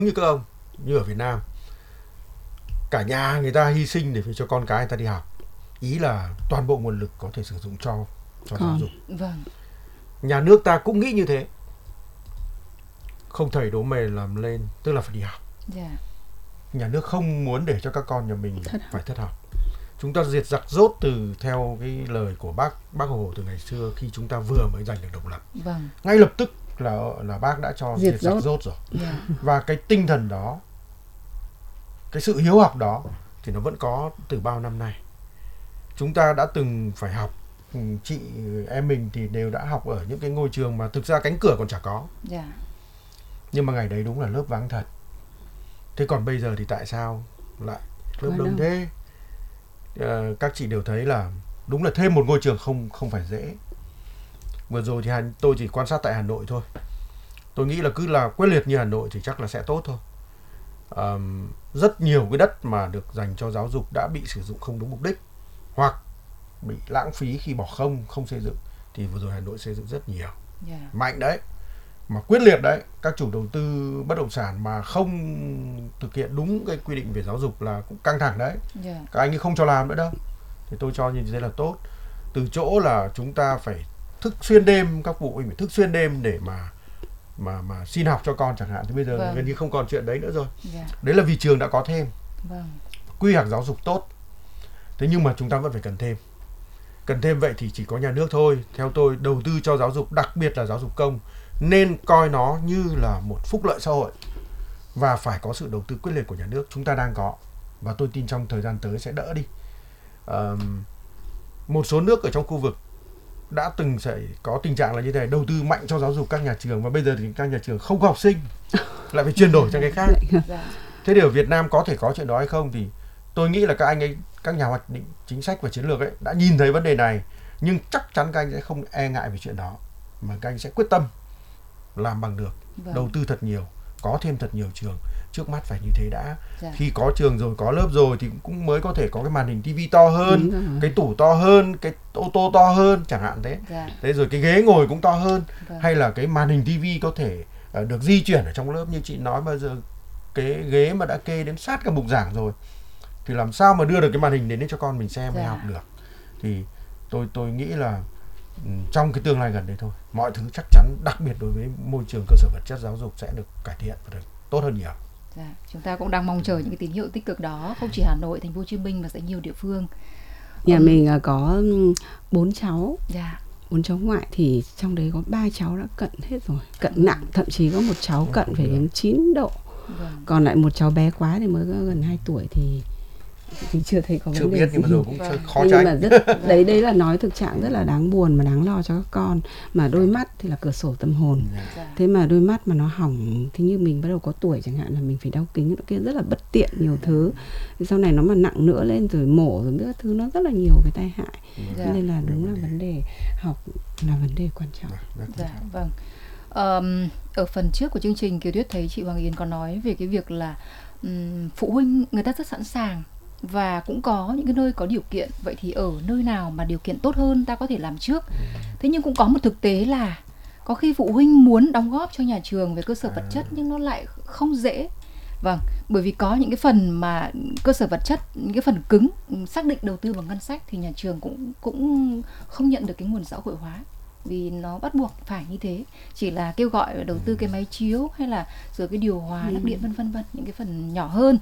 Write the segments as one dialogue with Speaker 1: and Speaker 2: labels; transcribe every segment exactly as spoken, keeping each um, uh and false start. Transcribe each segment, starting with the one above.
Speaker 1: như các ông, như ở Việt Nam, cả nhà người ta hy sinh để cho con cái người ta đi học. Ý là toàn bộ nguồn lực có thể sử dụng cho cho giáo
Speaker 2: Còn.
Speaker 1: dục.
Speaker 3: Vâng.
Speaker 1: Nhà nước ta cũng nghĩ như thế. Không thầy đố mề làm lên, tức là phải đi học.
Speaker 3: Dạ.
Speaker 1: Nhà nước không muốn để cho các con nhà mình
Speaker 2: Thất
Speaker 1: phải thất học. Chúng ta diệt giặc dốt từ theo cái lời của bác bác Hồ từ ngày xưa, khi chúng ta vừa mới giành được độc lập.
Speaker 3: Vâng.
Speaker 1: Ngay lập tức là là bác đã cho
Speaker 2: Diệt
Speaker 1: diệt giặc
Speaker 2: dốt.
Speaker 1: dốt rồi.
Speaker 3: Dạ.
Speaker 1: Và cái tinh thần đó, cái sự hiếu học đó thì nó vẫn có từ bao năm nay. Chúng ta đã từng phải học, chị em mình thì đều đã học ở những cái ngôi trường mà thực ra cánh cửa còn chả có.
Speaker 3: Dạ.
Speaker 1: Nhưng mà ngày đấy đúng là lớp vắng thật. Thế còn bây giờ thì tại sao lại lớp
Speaker 2: Quá
Speaker 1: đông
Speaker 2: đông.
Speaker 1: thế? Ờ, các chị đều thấy là đúng là thêm một ngôi trường không không phải dễ. Vừa rồi thì Hà, tôi chỉ quan sát tại Hà Nội thôi. Tôi nghĩ là cứ là quyết liệt như Hà Nội thì chắc là sẽ tốt thôi. Ờ, rất nhiều cái đất mà được dành cho giáo dục đã bị sử dụng không đúng mục đích, hoặc bị lãng phí khi bỏ không, không xây dựng. Thì vừa rồi Hà Nội xây dựng rất nhiều.
Speaker 3: Dạ.
Speaker 1: Mạnh đấy, mà quyết liệt đấy. Các chủ đầu tư bất động sản mà không thực hiện đúng cái quy định về giáo dục là cũng căng thẳng đấy.
Speaker 3: Dạ.
Speaker 1: Các anh ấy không cho làm nữa đâu. Thì tôi cho như thế là tốt. Từ chỗ là chúng ta phải thức xuyên đêm, các phụ huynh phải thức xuyên đêm để mà mà mà xin học cho con chẳng hạn, thì bây giờ
Speaker 3: Vâng.
Speaker 1: gần như không còn chuyện đấy nữa rồi.
Speaker 3: Dạ.
Speaker 1: Đấy là vì trường đã có thêm
Speaker 3: Vâng.
Speaker 1: quy hoạch giáo dục tốt. Thế nhưng mà chúng ta vẫn phải cần thêm. Cần thêm vậy thì chỉ có nhà nước thôi. Theo tôi, đầu tư cho giáo dục, đặc biệt là giáo dục công, nên coi nó như là một phúc lợi xã hội, và phải có sự đầu tư quyết liệt của nhà nước. Chúng ta đang có, và tôi tin trong thời gian tới sẽ đỡ đi. À, một số nước ở trong khu vực đã từng sẽ có tình trạng là như thế này, đầu tư mạnh cho giáo dục các nhà trường, và bây giờ thì các nhà trường không có học sinh, lại phải chuyển đổi sang cái khác.
Speaker 3: Dạ.
Speaker 1: Thế thì ở Việt Nam có thể có chuyện đó hay không thì tôi nghĩ là các anh ấy, các nhà hoạch định chính sách và chiến lược ấy đã nhìn thấy vấn đề này, nhưng chắc chắn các anh sẽ không e ngại về chuyện đó, mà các anh sẽ quyết tâm làm bằng được.
Speaker 3: Vâng.
Speaker 1: Đầu tư thật nhiều, có thêm thật nhiều trường. Trước mắt phải như thế đã.
Speaker 3: Dạ.
Speaker 1: Khi có trường rồi, có lớp rồi thì cũng mới có thể có cái màn hình tivi to hơn,
Speaker 2: Đúng rồi.
Speaker 1: cái tủ to hơn, cái ô tô to hơn chẳng hạn thế.
Speaker 3: Dạ.
Speaker 1: Thế rồi cái ghế ngồi cũng to hơn.
Speaker 3: Vâng.
Speaker 1: Hay là cái màn hình tivi có thể uh, được di chuyển ở trong lớp. Như chị nói, bây giờ cái ghế mà đã kê đến sát cả bục giảng rồi, thì làm sao mà đưa được cái màn hình đến để cho con mình xem hay
Speaker 3: Dạ.
Speaker 1: học được. Thì tôi tôi nghĩ là um, trong cái tương lai gần đây thôi, mọi thứ chắc chắn, đặc biệt đối với môi trường cơ sở vật chất giáo dục, sẽ được cải thiện và được tốt hơn nhiều.
Speaker 3: Dạ. Chúng ta cũng đang mong chờ những cái tín hiệu tích cực đó, không chỉ Hà Nội, Thành phố Hồ Chí Minh mà sẽ nhiều địa phương.
Speaker 2: Nhà
Speaker 3: Ông-
Speaker 2: mình à, có bốn cháu,
Speaker 3: Dạ.
Speaker 2: bốn cháu ngoại thì trong đấy có ba cháu đã cận hết rồi, cận nặng, thậm chí có một cháu cận phải đến chín độ.
Speaker 3: Vâng.
Speaker 2: Còn lại một cháu bé quá thì mới có gần hai tuổi thì thì chưa thấy có
Speaker 1: Chưa
Speaker 2: vấn đề
Speaker 1: biết
Speaker 2: gì.
Speaker 1: nhưng mà rồi cũng
Speaker 3: Vâng.
Speaker 1: khó
Speaker 2: Thế nhưng mà
Speaker 1: tránh.
Speaker 2: rất đấy đấy là nói thực trạng rất là đáng buồn mà đáng lo cho các con. Mà đôi mắt thì là cửa sổ tâm hồn.
Speaker 3: Dạ.
Speaker 2: Thế mà đôi mắt mà nó hỏng thì như mình bắt đầu có tuổi chẳng hạn là mình phải đeo kính, kia rất là bất tiện nhiều thứ. Thì sau này nó mà nặng nữa lên rồi mổ rồi biết các thứ, nó rất là nhiều cái tai hại.
Speaker 3: Dạ.
Speaker 2: Nên là đúng là vấn đề học là vấn đề quan trọng.
Speaker 3: Dạ, vâng. Ờm, ở phần trước của chương trình, Kiều Tuyết thấy chị Hoàng Yến có nói về cái việc là ừm, phụ huynh người ta rất sẵn sàng và cũng có những cái nơi có điều kiện. Vậy thì ở nơi nào mà điều kiện tốt hơn ta có thể làm trước. Thế nhưng cũng có một thực tế là có khi phụ huynh muốn đóng góp cho nhà trường về cơ sở vật chất nhưng nó lại không dễ. Vâng, bởi vì có những cái phần mà cơ sở vật chất, những cái phần cứng xác định đầu tư bằng ngân sách thì nhà trường cũng cũng không nhận được cái nguồn xã hội hóa, vì nó bắt buộc phải như thế, chỉ là kêu gọi đầu tư cái máy chiếu hay là rồi cái điều hòa, lắp điện vân vân vân, những cái phần nhỏ hơn.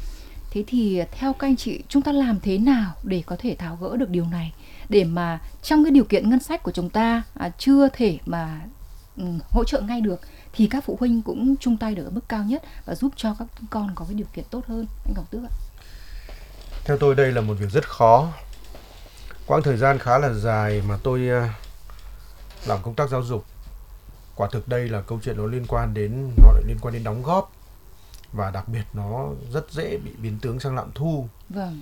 Speaker 3: Thế thì theo các anh chị, chúng ta làm thế nào để có thể tháo gỡ được điều này, để mà trong cái điều kiện ngân sách của chúng ta à, chưa thể mà um, hỗ trợ ngay được, thì các phụ huynh cũng chung tay được ở mức cao nhất và giúp cho các con có cái điều kiện tốt hơn. Anh Ngọc Tước ạ.
Speaker 1: Theo tôi đây là một việc rất khó. Quãng thời gian khá là dài mà tôi uh, làm công tác giáo dục, quả thực đây là câu chuyện nó liên quan đến nó lại liên quan đến đóng góp, và đặc biệt nó rất dễ bị biến tướng sang lạm thu.
Speaker 3: Vâng.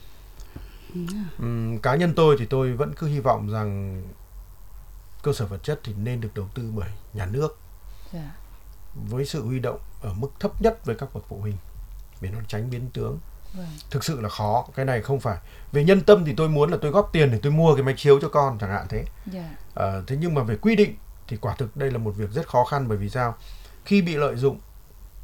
Speaker 1: Uhm, cá nhân tôi thì tôi vẫn cứ hy vọng rằng cơ sở vật chất thì nên được đầu tư bởi nhà nước,
Speaker 3: Dạ.
Speaker 1: với sự huy động ở mức thấp nhất với các bậc phụ huynh để nó tránh biến tướng.
Speaker 3: Vâng.
Speaker 1: Thực sự là khó. Cái này không phải về nhân tâm thì tôi muốn là tôi góp tiền để tôi mua cái máy chiếu cho con chẳng hạn thế.
Speaker 3: Dạ.
Speaker 1: À, thế nhưng mà về quy định thì quả thực đây là một việc rất khó khăn. Bởi vì sao? Khi bị lợi dụng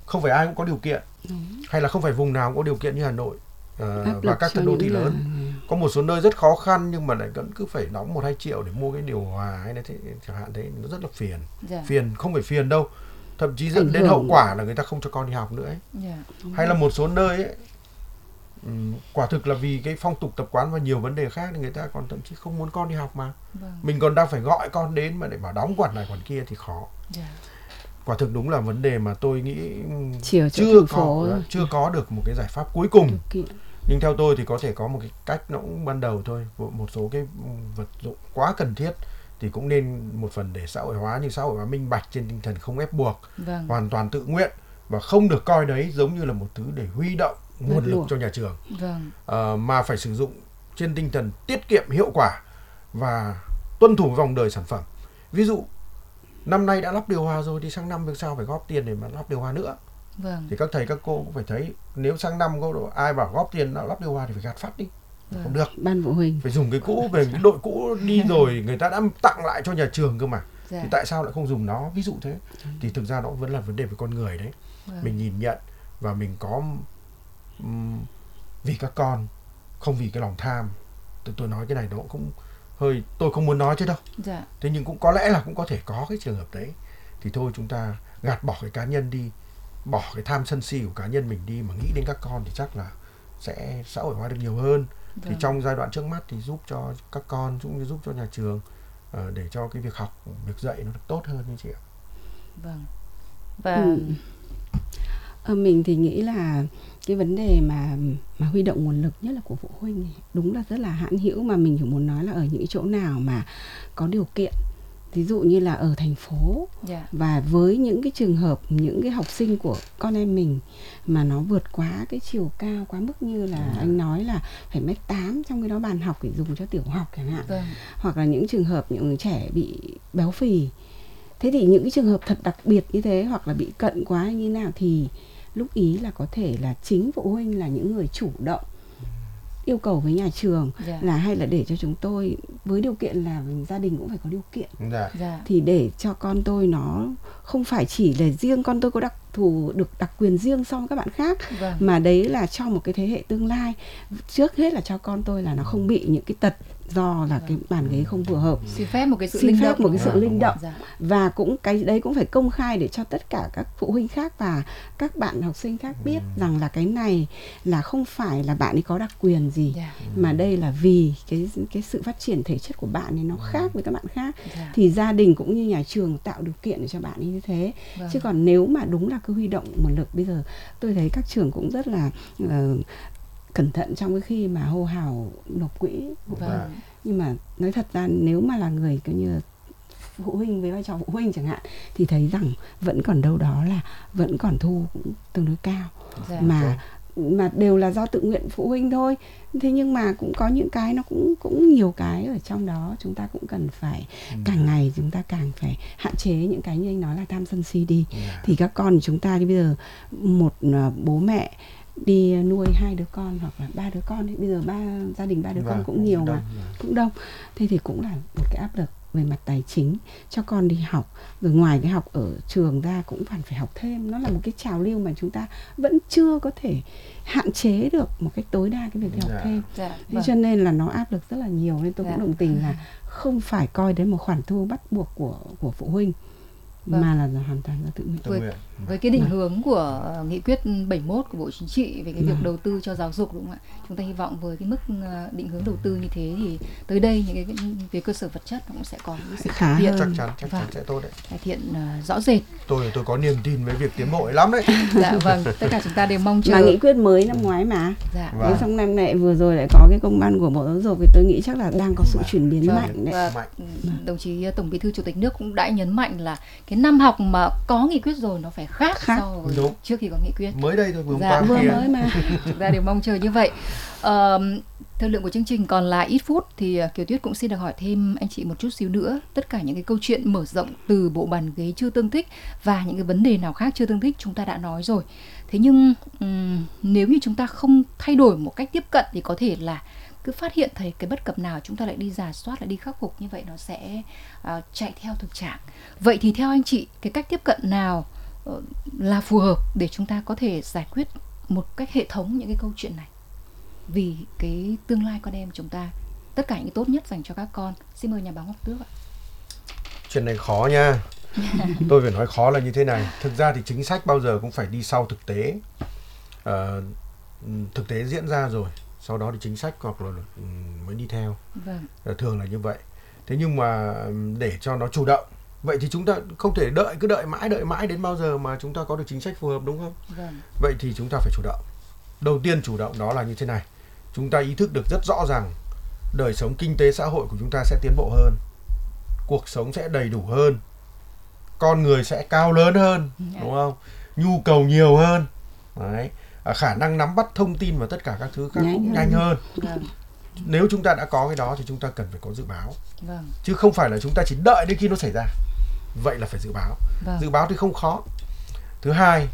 Speaker 1: không phải ai cũng có điều kiện,
Speaker 2: Đúng.
Speaker 1: hay là không phải vùng nào cũng có điều kiện như Hà Nội ờ,
Speaker 2: Áp
Speaker 1: và
Speaker 2: lực
Speaker 1: các
Speaker 2: cho
Speaker 1: đô thị
Speaker 2: những
Speaker 1: lớn.
Speaker 2: là-
Speaker 1: Có một số nơi rất khó khăn nhưng mà lại vẫn cứ phải đóng một hai triệu để mua cái điều hòa hay là thế, chẳng hạn thế, nó rất là phiền.
Speaker 3: Dạ.
Speaker 1: Phiền không phải phiền đâu, thậm chí dẫn
Speaker 2: Ảnh
Speaker 1: đến
Speaker 2: hưởng.
Speaker 1: hậu quả là người ta không cho con đi học nữa ấy.
Speaker 3: Dạ.
Speaker 1: Hay là một số nơi ấy, ừm, quả thực là vì cái phong tục tập quán và nhiều vấn đề khác thì người ta còn thậm chí không muốn con đi học mà.
Speaker 3: Vâng.
Speaker 1: Mình còn đang phải gọi con đến mà để bảo đóng khoản này khoản kia thì khó.
Speaker 3: Dạ.
Speaker 1: Quả thực đúng là vấn đề mà tôi nghĩ
Speaker 2: Chỉ ở chỗ
Speaker 1: chưa
Speaker 2: thành phố
Speaker 1: có
Speaker 2: thôi.
Speaker 1: chưa có được một cái giải pháp cuối cùng.
Speaker 2: Điều kiện.
Speaker 1: Nhưng theo tôi thì có thể có một cái cách nó cũng ban đầu thôi. Một một số cái vật dụng quá cần thiết thì cũng nên một phần để xã hội hóa, nhưng xã hội hóa minh bạch trên tinh thần không ép buộc,
Speaker 3: Vâng.
Speaker 1: hoàn toàn tự nguyện và không được coi đấy giống như là một thứ để huy động nguồn
Speaker 2: Bắt
Speaker 1: lực
Speaker 2: buộc.
Speaker 1: cho nhà trường.
Speaker 3: Vâng.
Speaker 1: Ờ, mà phải sử dụng trên tinh thần tiết kiệm hiệu quả và tuân thủ vòng đời sản phẩm. Ví dụ năm nay đã lắp điều hòa rồi thì sang năm việc sao phải góp tiền để mà lắp điều hòa nữa.
Speaker 3: Vâng.
Speaker 1: Thì các thầy các cô cũng phải thấy nếu sang năm có độ ai bảo góp tiền nào lắp điều hòa thì phải gạt phát đi.
Speaker 3: Vâng.
Speaker 1: Không được,
Speaker 2: Ban phụ huynh.
Speaker 1: phải dùng cái cũ, về cái đội cũ đi rồi người ta đã tặng lại cho nhà trường cơ mà.
Speaker 3: Dạ.
Speaker 1: Thì tại sao lại không dùng nó, ví dụ thế. Thì thực ra nó vẫn là vấn đề về con người đấy.
Speaker 3: Vâng.
Speaker 1: Mình nhìn nhận và mình có um, vì các con, không vì cái lòng tham. Tôi, tôi nói cái này nó cũng hơi, tôi không muốn nói chứ đâu.
Speaker 3: Dạ.
Speaker 1: Thế nhưng cũng có lẽ là cũng có thể có cái trường hợp đấy. Thì thôi chúng ta gạt bỏ cái cá nhân đi, bỏ cái tham sân si của cá nhân mình đi mà nghĩ đến các con thì chắc là sẽ xã hội hóa được nhiều hơn. Thì
Speaker 3: Vâng.
Speaker 1: trong giai đoạn trước mắt thì giúp cho các con cũng như giúp cho nhà trường ờ, để cho cái việc học, việc dạy nó được tốt hơn như chị ạ.
Speaker 3: Vâng. Và
Speaker 2: Ừ. Ờ, mình thì nghĩ là cái vấn đề mà mà huy động nguồn lực nhất là của phụ huynh này, đúng là rất là hạn hữu, mà mình chỉ muốn nói là ở những chỗ nào mà có điều kiện, ví dụ như là ở thành phố,
Speaker 3: dạ.
Speaker 2: và với những cái trường hợp những cái học sinh của con em mình mà nó vượt quá cái chiều cao quá mức, như là
Speaker 1: Ừ.
Speaker 2: anh nói là phải mét tám, trong cái đó bàn học để dùng cho tiểu học chẳng hạn,
Speaker 3: Vâng.
Speaker 2: hoặc là những trường hợp những trẻ bị béo phì. Thế thì những cái trường hợp thật đặc biệt như thế, hoặc là bị cận quá như nào, thì lúc ý là có thể là chính phụ huynh là những người chủ động yêu cầu với nhà trường,
Speaker 3: Dạ.
Speaker 2: là hay là để cho chúng tôi, với điều kiện là gia đình cũng phải có điều kiện,
Speaker 1: Dạ.
Speaker 3: Dạ.
Speaker 2: thì để cho con tôi nó không phải chỉ là riêng con tôi có đặc thù, được đặc quyền riêng so với các bạn khác,
Speaker 3: Vâng.
Speaker 2: mà đấy là cho một cái thế hệ tương lai. Trước hết là cho con tôi là nó không bị những cái tật do là cái bàn ghế không phù hợp.
Speaker 3: Xin phép một cái sự
Speaker 2: Xin
Speaker 3: linh
Speaker 2: phép
Speaker 3: động.
Speaker 2: một cái sự
Speaker 1: Vâng,
Speaker 2: linh
Speaker 1: đúng
Speaker 2: động.
Speaker 3: Dạ.
Speaker 2: Và cũng cái đấy cũng phải công khai để cho tất cả các phụ huynh khác và các bạn học sinh khác biết
Speaker 1: Ừ.
Speaker 2: rằng là cái này là không phải là bạn ấy có đặc quyền gì,
Speaker 3: Dạ.
Speaker 2: mà đây là vì cái cái sự phát triển thể chất của bạn ấy nó khác với các bạn khác.
Speaker 3: Dạ.
Speaker 2: Thì gia đình cũng như nhà trường tạo điều kiện để cho bạn ấy như thế.
Speaker 3: Vâng.
Speaker 2: Chứ còn nếu mà đúng là cứ huy động nguồn lực, bây giờ tôi thấy các trường cũng rất là uh, cẩn thận trong cái khi mà hô hào nộp quỹ.
Speaker 3: Vâng.
Speaker 2: Nhưng mà nói thật ra nếu mà là người coi như phụ huynh với vai trò phụ huynh chẳng hạn, thì thấy rằng vẫn còn đâu đó là vẫn còn thu cũng tương đối cao,
Speaker 3: Dạ.
Speaker 2: mà mà đều là do tự nguyện phụ huynh thôi. Thế nhưng mà cũng có những cái nó cũng cũng nhiều cái ở trong đó chúng ta cũng cần phải
Speaker 1: Ừ.
Speaker 2: càng ngày chúng ta càng phải hạn chế những cái như anh nói là tham sân si đi.
Speaker 1: Dạ.
Speaker 2: Thì các con chúng ta thì bây giờ một uh, bố mẹ đi nuôi hai đứa con hoặc là ba đứa con thì bây giờ ba gia đình ba đứa con
Speaker 1: Vâng,
Speaker 2: cũng nhiều
Speaker 1: đông,
Speaker 2: mà
Speaker 1: dạ.
Speaker 2: cũng đông. Thế thì cũng là một cái áp lực về mặt tài chính cho con đi học, rồi ngoài cái học ở trường ra cũng phải phải học thêm. Nó là một cái trào lưu mà chúng ta vẫn chưa có thể hạn chế được một cách tối đa cái việc đi học
Speaker 1: Dạ.
Speaker 2: thêm.
Speaker 3: Dạ.
Speaker 2: Thế
Speaker 3: Vâng.
Speaker 2: cho nên là nó áp lực rất là nhiều, nên tôi
Speaker 3: Dạ.
Speaker 2: cũng đồng tình là không phải coi đến một khoản thu bắt buộc của của phụ huynh,
Speaker 3: Vâng.
Speaker 2: mà là hoàn toàn là tự nguyện.
Speaker 1: Tự
Speaker 3: Với-
Speaker 1: nguyện.
Speaker 3: Với cái định
Speaker 2: Vâng.
Speaker 3: hướng của ờ, nghị quyết bảy mươi mốt của Bộ Chính trị về cái việc
Speaker 2: Vâng.
Speaker 3: đầu tư cho giáo dục, đúng không ạ? Chúng ta hy vọng với cái mức ờ, định hướng đầu tư như thế thì tới đây những cái về cơ sở vật chất nó cũng sẽ có những sự
Speaker 2: Khá
Speaker 3: cải thiện,
Speaker 2: hơn.
Speaker 1: Chắc chắn, chắc chắn
Speaker 3: Vâng.
Speaker 1: sẽ tốt đấy.
Speaker 3: cải thiện ờ, rõ rệt.
Speaker 1: Tôi tôi có niềm tin với việc tiến bộ ấy lắm đấy.
Speaker 3: Dạ vâng, tất cả chúng ta đều mong chờ.
Speaker 2: Mà nghị quyết mới năm ngoái mà.
Speaker 3: Dạ.
Speaker 1: Vâng.
Speaker 2: Thế xong năm nay vừa rồi lại có cái công văn của Bộ Giáo dục, thì tôi nghĩ chắc là đang có sự
Speaker 1: Vâng.
Speaker 2: chuyển biến
Speaker 3: Vâng.
Speaker 2: mạnh đấy.
Speaker 3: Và
Speaker 1: Mạnh.
Speaker 3: ừ, đồng chí Tổng Bí thư Chủ tịch nước cũng đã nhấn mạnh là cái năm học mà có nghị quyết rồi nó phải khác,
Speaker 2: Khác.
Speaker 3: so với
Speaker 1: Đúng.
Speaker 3: trước khi có nghị quyết.
Speaker 1: Mới đây thôi, vừa hôm
Speaker 3: Dạ,
Speaker 1: qua
Speaker 2: Vừa
Speaker 1: kia.
Speaker 2: mới mà.
Speaker 3: Chúng ta đều mong chờ như vậy. Ờ, thời lượng của chương trình còn lại ít phút thì uh, Kiều Tuyết cũng xin được hỏi thêm anh chị một chút xíu nữa. Tất cả những cái câu chuyện mở rộng từ bộ bàn ghế chưa tương thích và những cái vấn đề nào khác chưa tương thích chúng ta đã nói rồi. Thế nhưng um, nếu như chúng ta không thay đổi một cách tiếp cận thì có thể là cứ phát hiện thấy cái bất cập nào chúng ta lại đi rà soát, lại đi khắc phục, như vậy nó sẽ uh, chạy theo thực trạng. Vậy thì theo anh chị, cái cách tiếp cận nào uh, là phù hợp để chúng ta có thể giải quyết một cách hệ thống những cái câu chuyện này vì cái tương lai con em chúng ta, tất cả những cái tốt nhất dành cho các con. Xin mời nhà báo Ngọc Tước ạ.
Speaker 1: Chuyện này khó nha. Tôi phải nói khó là như thế này. Thực ra thì chính sách bao giờ cũng phải đi sau thực tế. À, thực tế diễn ra rồi, sau đó thì chính sách hoặc là mới đi theo.
Speaker 3: Vâng.
Speaker 1: À, thường là như vậy. Thế nhưng mà để cho nó chủ động, vậy thì chúng ta không thể đợi cứ đợi mãi đợi mãi đến bao giờ mà chúng ta có được chính sách phù hợp, đúng không?
Speaker 3: Vâng.
Speaker 1: Vậy thì chúng ta phải chủ động. Đầu tiên chủ động đó là như thế này. Chúng ta ý thức được rất rõ rằng đời sống kinh tế xã hội của chúng ta sẽ tiến bộ hơn, cuộc sống sẽ đầy đủ hơn, con người sẽ cao lớn hơn, đúng không? Nhu cầu nhiều hơn. Đấy. À, khả năng nắm bắt thông tin và tất cả các thứ khác
Speaker 2: nhanh
Speaker 1: cũng
Speaker 2: hơn.
Speaker 1: nhanh hơn.
Speaker 3: Vâng.
Speaker 1: Nếu chúng ta đã có cái đó thì chúng ta cần phải có dự báo.
Speaker 3: Vâng.
Speaker 1: Chứ không phải là chúng ta chỉ đợi đến khi nó xảy ra. Vậy là phải dự báo.
Speaker 3: Vâng.
Speaker 1: Dự báo thì không khó. Thứ hai,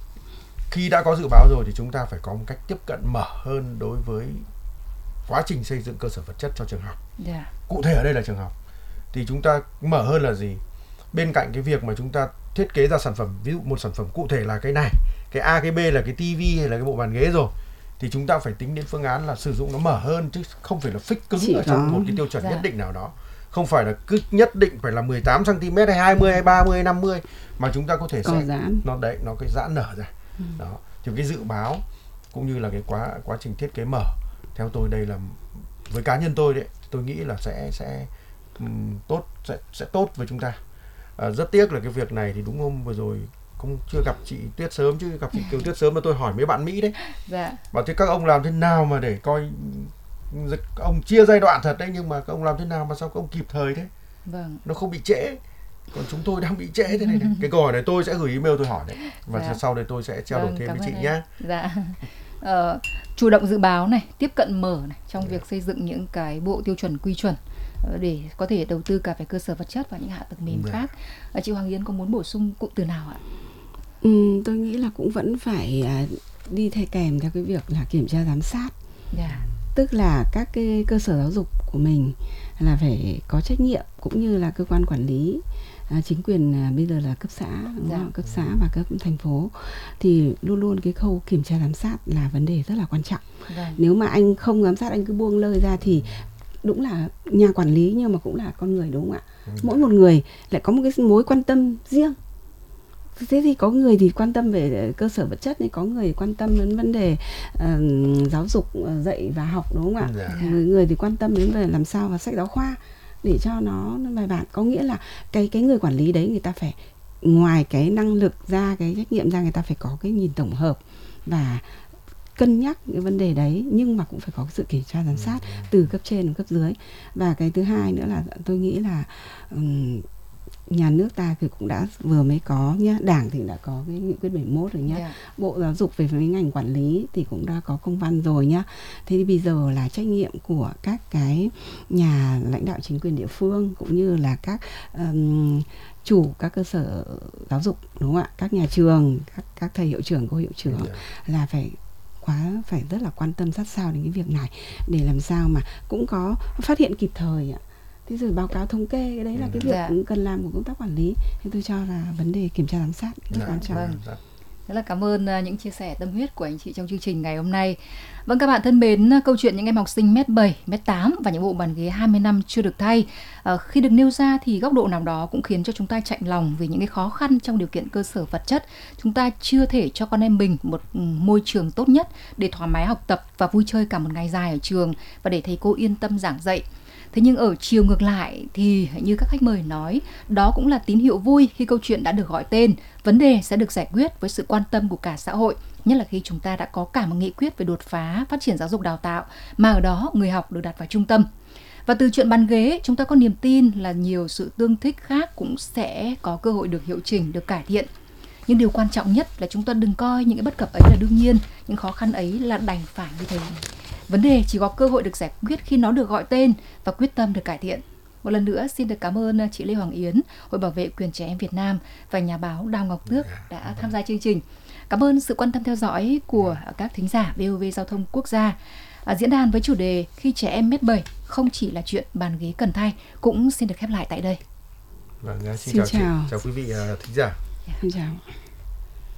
Speaker 1: khi đã có dự báo rồi thì chúng ta phải có một cách tiếp cận mở hơn đối với quá trình xây dựng cơ sở vật chất cho trường học.
Speaker 3: Yeah.
Speaker 1: Cụ thể ở đây là trường học. Thì chúng ta mở hơn là gì? Bên cạnh cái việc mà chúng ta thiết kế ra sản phẩm, ví dụ một sản phẩm cụ thể là cái này, cái A, cái B là cái tivi hay là cái bộ bàn ghế rồi, thì chúng ta phải tính đến phương án là sử dụng nó mở hơn, chứ không phải là fix cứng
Speaker 2: Chỉ
Speaker 1: ở trong
Speaker 2: có...
Speaker 1: một cái tiêu chuẩn
Speaker 3: dạ.
Speaker 1: nhất định nào đó. Không phải là cứ nhất định phải là mười tám xăng ti mét hay hai mươi hay ba mươi hay năm mươi, mà chúng ta có thể
Speaker 2: có
Speaker 1: sẽ
Speaker 2: giãn.
Speaker 1: nó đấy, nó cái giãn nở ra.
Speaker 2: Ừ.
Speaker 1: Đó. Thì cái dự báo cũng như là cái quá quá trình thiết kế mở, theo tôi đây là, với cá nhân tôi đấy, tôi nghĩ là sẽ sẽ um, tốt sẽ sẽ tốt với chúng ta. À, rất tiếc là cái việc này thì đúng hôm vừa rồi cũng chưa gặp chị Tuyết sớm, chứ gặp chị Kiều Tuyết sớm mà tôi hỏi mấy bạn Mỹ đấy.
Speaker 3: Dạ.
Speaker 1: Bảo thế các ông làm thế nào mà để coi, ông chia giai đoạn thật đấy, nhưng mà các ông làm thế nào mà sao các ông kịp thời thế?
Speaker 3: Vâng.
Speaker 1: Nó không bị trễ. Còn chúng tôi đang bị trễ thế này, này. Cái câu hỏi này tôi sẽ gửi email tôi hỏi đấy. Và
Speaker 3: Dạ.
Speaker 1: sau đây tôi sẽ trao đổi
Speaker 3: Vâng,
Speaker 1: thêm
Speaker 3: cảm
Speaker 1: với chị
Speaker 3: ơn
Speaker 1: nhé.
Speaker 3: Dạ. Ờ, chủ động dự báo này, tiếp cận mở này trong việc xây dựng những cái bộ tiêu chuẩn quy chuẩn để có thể đầu tư cả về cơ sở vật chất và những hạ tầng mềm
Speaker 1: Dạ.
Speaker 3: khác. À, chị Hoàng Yến có muốn bổ sung cụm từ nào ạ?
Speaker 2: Ừ, tôi nghĩ là cũng vẫn phải à, đi theo kèm theo cái việc là kiểm tra giám sát.
Speaker 3: Dạ.
Speaker 2: Tức là các cái cơ sở giáo dục của mình là phải có trách nhiệm, cũng như là cơ quan quản lý, à, chính quyền à, bây giờ là cấp xã, đúng
Speaker 3: Dạ.
Speaker 2: không? Cấp xã và cấp thành phố, thì luôn luôn cái khâu kiểm tra giám sát là vấn đề rất là quan trọng.
Speaker 3: Vâng.
Speaker 2: Nếu mà anh không giám sát, anh cứ buông lơi ra thì đúng là nhà quản lý nhưng mà cũng là con người, đúng không ạ? Mỗi một người lại có một cái mối quan tâm riêng. Thế thì có người thì quan tâm về cơ sở vật chất, có người quan tâm đến vấn đề uh, giáo dục, uh, dạy và học, đúng không ạ?
Speaker 1: Dạ.
Speaker 2: Người, người thì quan tâm đến về làm sao và sách giáo khoa để cho nó, nó bài bản. Có nghĩa là cái cái người quản lý đấy, người ta phải ngoài cái năng lực ra, cái trách nhiệm ra, người ta phải có cái nhìn tổng hợp và cân nhắc cái vấn đề đấy, nhưng mà cũng phải có sự kiểm tra giám sát từ cấp trên đến cấp dưới. Và cái thứ hai nữa là tôi nghĩ là um, nhà nước ta thì cũng đã vừa mới có nhá, Đảng thì đã có cái nghị quyết bảy mươi mốt rồi nhá.
Speaker 3: Yeah.
Speaker 2: Bộ Giáo dục về với ngành quản lý thì cũng đã có công văn rồi nhá. Thế thì bây giờ là trách nhiệm của các cái nhà lãnh đạo chính quyền địa phương, cũng như là các um, chủ các cơ sở giáo dục, đúng không ạ? Các nhà trường, các các thầy hiệu trưởng, cô hiệu trưởng,
Speaker 1: Yeah.
Speaker 2: là phải quá phải rất là quan tâm sát sao đến cái việc này, để làm sao mà cũng có phát hiện kịp thời ạ. Thế rồi báo cáo thống kê, cái đấy là cái việc
Speaker 3: Dạ.
Speaker 2: cần làm của công tác quản lý. Thì tôi cho là vấn đề kiểm tra giám sát rất
Speaker 1: Dạ.
Speaker 2: quan trọng.
Speaker 3: Vâng. Rất là cảm ơn uh, những chia sẻ tâm huyết của anh chị trong chương trình ngày hôm nay. Vâng, các bạn thân mến, câu chuyện những em học sinh mét bảy, mét tám và những bộ bàn ghế hai mươi năm chưa được thay, uh, khi được nêu ra thì góc độ nào đó cũng khiến cho chúng ta chạnh lòng vì những cái khó khăn trong điều kiện cơ sở vật chất. Chúng ta chưa thể cho con em mình một môi trường tốt nhất để thoải mái học tập và vui chơi cả một ngày dài ở trường, và để thầy cô yên tâm giảng dạy. Thế nhưng ở chiều ngược lại thì như các khách mời nói, đó cũng là tín hiệu vui khi câu chuyện đã được gọi tên, vấn đề sẽ được giải quyết với sự quan tâm của cả xã hội, nhất là khi chúng ta đã có cả một nghị quyết về đột phá phát triển giáo dục đào tạo, mà ở đó người học được đặt vào trung tâm. Và từ chuyện bàn ghế, chúng ta có niềm tin là nhiều sự tương thích khác cũng sẽ có cơ hội được hiệu chỉnh, được cải thiện. Nhưng điều quan trọng nhất là chúng ta đừng coi những cái bất cập ấy là đương nhiên, những khó khăn ấy là đành phải như thế. Vấn đề chỉ có cơ hội được giải quyết khi nó được gọi tên và quyết tâm được cải thiện. Một lần nữa xin được cảm ơn chị Lê Hoàng Yến, Hội Bảo vệ quyền trẻ em Việt Nam và nhà báo Đào Ngọc Tước đã tham gia chương trình. Cảm ơn sự quan tâm theo dõi của các thính giả vê o vê Giao thông Quốc gia. À, diễn đàn với chủ đề Khi trẻ em mét bảy không chỉ là chuyện bàn ghế cần thay cũng xin được khép lại tại đây.
Speaker 1: Vâng, xin,
Speaker 2: Xin
Speaker 1: chào,
Speaker 2: chào.
Speaker 1: chị, chào quý vị uh, thính giả.
Speaker 2: Xin chào.